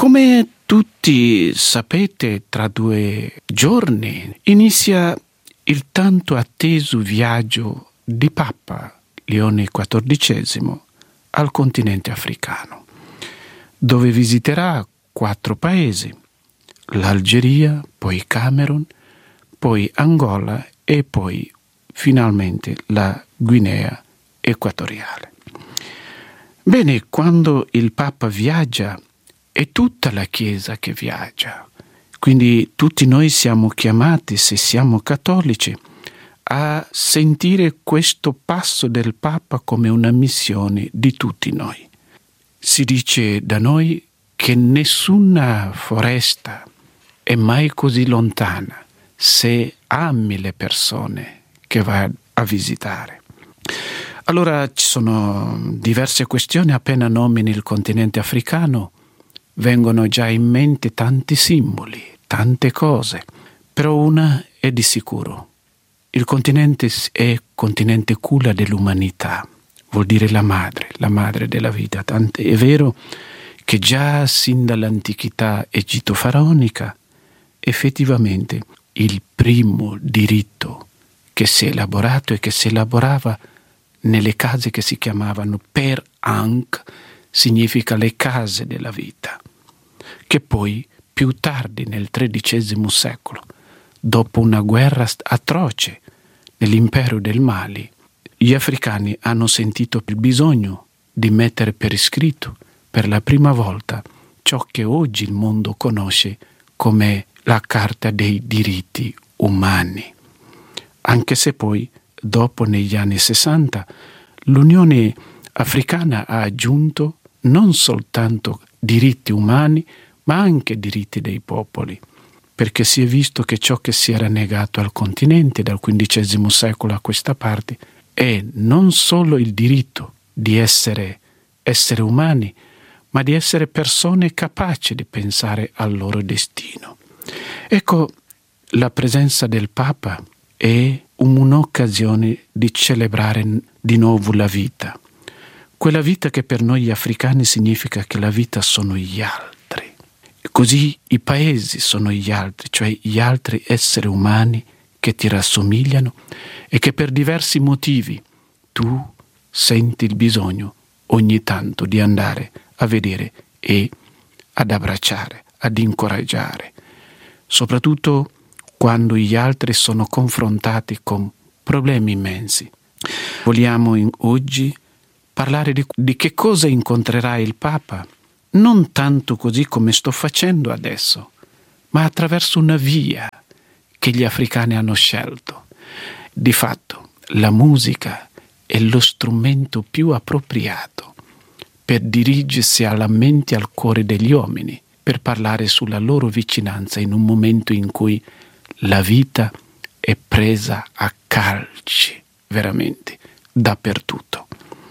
Come tutti sapete, tra 2 giorni inizia il tanto atteso viaggio di Papa Leone XIV al continente africano, dove visiterà 4 paesi: l'Algeria, poi Camerun, poi Angola e poi finalmente la Guinea Equatoriale. Bene, quando il Papa viaggia è tutta la Chiesa che viaggia, quindi tutti noi siamo chiamati, se siamo cattolici, a sentire questo passo del Papa come una missione di tutti noi. Si dice da noi che nessuna foresta è mai così lontana se ami le persone che va a visitare. Allora ci sono diverse questioni, appena nomini il continente africano vengono già in mente tanti simboli, tante cose, però una è di sicuro: il continente è continente culla dell'umanità, vuol dire la madre della vita. Tanto è vero che già sin dall'antichità egitto-faraonica effettivamente il primo diritto che si è elaborato e che si elaborava nelle case che si chiamavano Per Ankh, significa le case della vita, che poi più tardi nel XIII secolo, dopo una guerra atroce nell'impero del Mali, gli africani hanno sentito il bisogno di mettere per iscritto per la prima volta ciò che oggi il mondo conosce come la Carta dei diritti umani, anche se poi dopo, negli anni 60, l'Unione Africana ha aggiunto non soltanto diritti umani, ma anche diritti dei popoli, perché si è visto che ciò che si era negato al continente dal XV secolo a questa parte è non solo il diritto di essere umani, ma di essere persone capaci di pensare al loro destino. Ecco, la presenza del Papa è un'occasione di celebrare di nuovo la vita. Quella vita che per noi africani significa che la vita sono gli altri. E così i paesi sono gli altri, cioè gli altri esseri umani che ti rassomigliano e che per diversi motivi tu senti il bisogno ogni tanto di andare a vedere e ad abbracciare, ad incoraggiare, soprattutto quando gli altri sono confrontati con problemi immensi. Vogliamo oggi parlare di che cosa incontrerà il Papa, non tanto così come sto facendo adesso, ma attraverso una via che gli africani hanno scelto. Di fatto, la musica è lo strumento più appropriato per dirigersi alla mente e al cuore degli uomini, per parlare sulla loro vicinanza in un momento in cui la vita è presa a calci, veramente, dappertutto.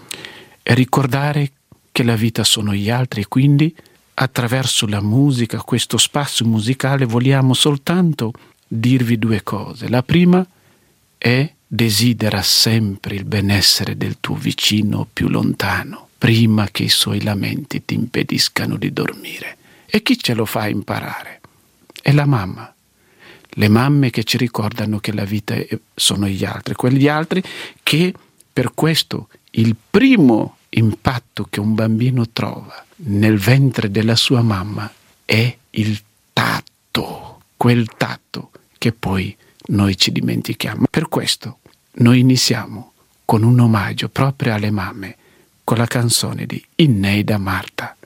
E ricordare che la vita sono gli altri e quindi attraverso la musica, questo spazio musicale, vogliamo soltanto dirvi 2 cose. La prima è: desidera sempre il benessere del tuo vicino più lontano, prima che i suoi lamenti ti impediscano di dormire. E chi ce lo fa imparare? È la mamma. Le mamme che ci ricordano che la vita sono gli altri, quegli altri che per questo il primo impatto che un bambino trova nel ventre della sua mamma è il tatto, quel tatto che poi noi ci dimentichiamo. Per questo noi iniziamo con un omaggio proprio alle mamme con la canzone di Inneida Marta.